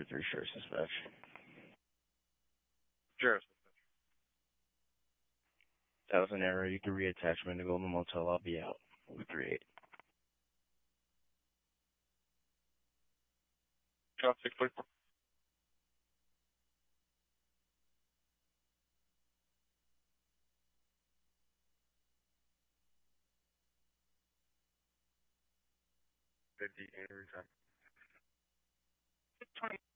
3 shirts dispatch. Sure. That was an error. You can reattach me to go to the motel. I'll be out with 3-8. Drop 644. Every time.